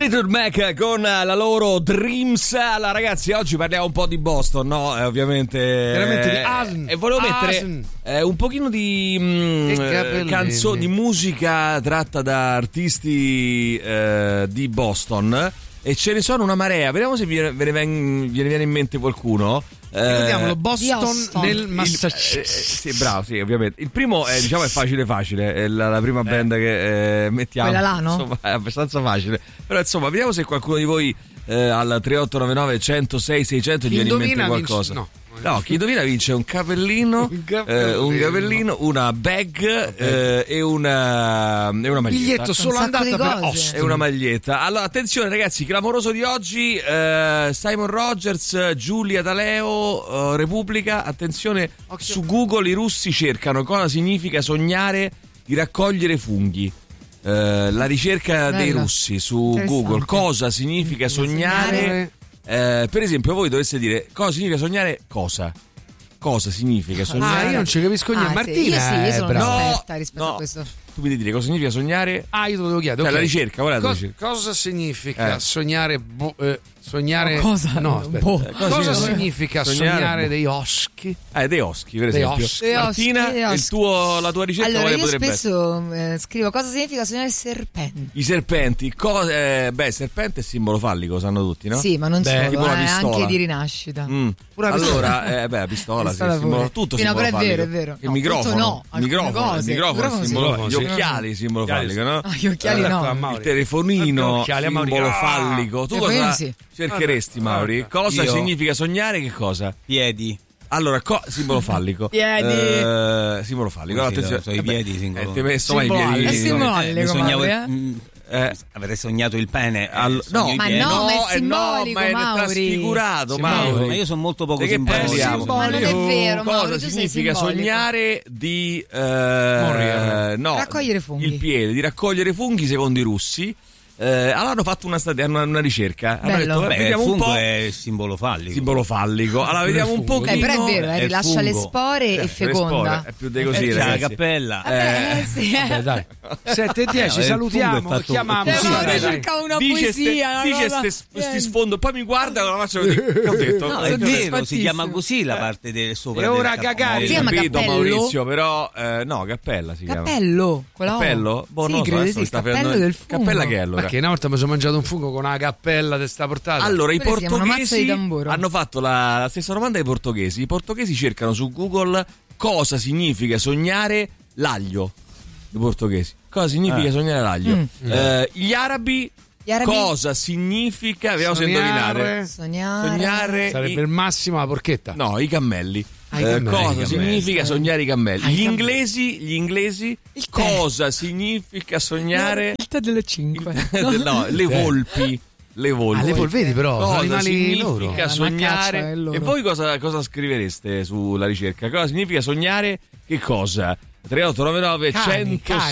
Fleetwood Mac con la loro Dreams. Allora ragazzi, oggi parliamo un po' di Boston, no? Ovviamente veramente di Asn. E volevo mettere un pochino di canzoni, di musica tratta da artisti di Boston. E ce ne sono una marea. Vediamo se ve ne viene in mente qualcuno. Ricordiamolo, Boston nel Massachusetts. Sì, bravo, sì, ovviamente. Il primo è, diciamo, è facile, è la prima band che mettiamo. Quella là, no? Insomma, è abbastanza facile. Però insomma, vediamo se qualcuno di voi al 3899 106 600 gli viene in mente qualcosa. No, chi indovina vince un capellino, un capellino, una bag e una maglietta. Biglietto solo andata per Austin. E una maglietta. Allora, attenzione ragazzi, clamoroso di oggi, Simon Rogers, Giulia D'Aleo, Repubblica. Attenzione, su Google i russi cercano cosa significa sognare di raccogliere funghi. La ricerca dei russi su Google, cosa significa sognare. Per esempio, voi dovreste dire cosa significa sognare, cosa significa sognare. Io non ci capisco niente. Martina, sì, io sono esperta rispetto a questo. Tu mi devi dire cosa significa sognare. Io te lo devo chiedere. Cioè, la ricerca, cosa significa sognare? Sognare. Cosa? No, aspetta. Cosa significa sognare dei oschi? Dei oschi, per esempio. Martina, la tua ricerca allora, quale io potrebbe spesso scrivo cosa significa sognare serpenti. I serpenti, serpente è simbolo fallico, sanno tutti, no? Sì, ma non solo, tipo la pistola. anche di rinascita. Allora, pistola, sì, simbolo, tutto simbolo fallico. Però è vero. Il microfono, il microfono è simbolo fallico. Gli occhiali, simbolo fallico, no? Gli occhiali no. Il telefonino, simbolo fallico. Tu cosa cercheresti, Mauri? Cosa significa sognare? Che cosa? Piedi. Allora, simbolo fallico. Piedi. Simbolo fallico. Attenzione, sono i piedi, simbolo. Ti hai messo mai i piedi? È simbolico. Avrei sognato il pene. No, ma è simbolico, ma è Mauri. Trasfigurato, Mauri. Ma io sono molto poco simbolico. Ma non è vero, Mauri. Cosa significa sognare di raccogliere funghi? Il piede, di raccogliere funghi secondo i russi. Allora hanno fatto una ricerca. Hanno detto, vediamo un po'. È simbolo fallico. Simbolo fallico. Allora vediamo un po'. Però è vero, rilascia le spore e feconda. È più di così. C'è la cappella. Dai. 7:10, salutiamo. Chiamiamo. Cerca una poesia. Dice sti sfondo, poi mi guarda con la faccia così. Che ho detto? No, è vero, si chiama così la parte del sopra. E ora cagare. Si chiama capito, cappello? Maurizio, però no, cappella si chiama. Cappello? Cappello? Sì, credo di sì, cappello del fungo. Cappella che è allora? Perché una volta mi sono mangiato un fungo con una cappella di sta portata. Allora, i portoghesi hanno fatto la stessa domanda ai portoghesi. I portoghesi cercano su Google cosa significa sognare l'aglio. I portoghesi. Cosa significa sognare l'aglio? Gli arabi cosa significa? Vediamo se indovinare. Sognare sarebbe il massimo la porchetta. No, i cammelli. Cosa significa sognare i cammelli? Gli inglesi cosa significa sognare il tè delle 5? No, le volpi. Le polvedi però cosa animali significa loro. Sognare? E voi cosa scrivereste sulla ricerca? Cosa significa sognare? Che cosa? 3899 106